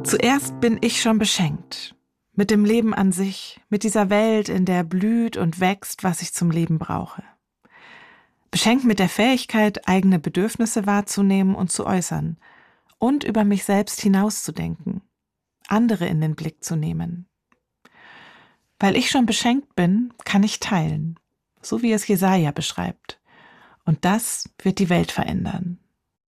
Zuerst bin ich schon beschenkt. Mit dem Leben an sich, mit dieser Welt, in der blüht und wächst, was ich zum Leben brauche. Beschenkt mit der Fähigkeit, eigene Bedürfnisse wahrzunehmen und zu äußern und über mich selbst hinauszudenken, andere in den Blick zu nehmen. Weil ich schon beschenkt bin, kann ich teilen, so wie es Jesaja beschreibt. Und das wird die Welt verändern.